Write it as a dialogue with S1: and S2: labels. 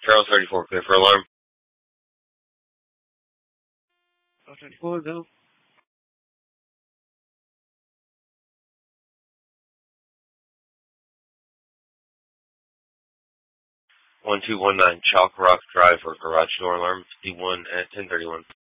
S1: Charles 34, clear for alarm.
S2: 34, go.
S1: 1219 Chalk Rock Drive for garage door alarm, 51 at 1031.